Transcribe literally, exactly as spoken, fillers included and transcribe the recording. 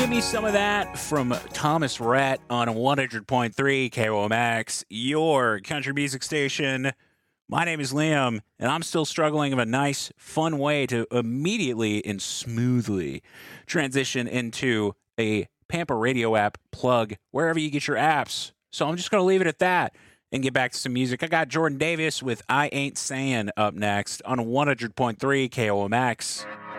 me some of that from Thomas Rhett on one hundred point three K O M X, your country music station. My name is Liam, and I'm still struggling of a nice, fun way to immediately and smoothly transition into a Pampa Radio app plug wherever you get your apps. So I'm just going to leave it at that and get back to some music. I got Jordan Davis with I Ain't Saying up next on one hundred point three K O M X.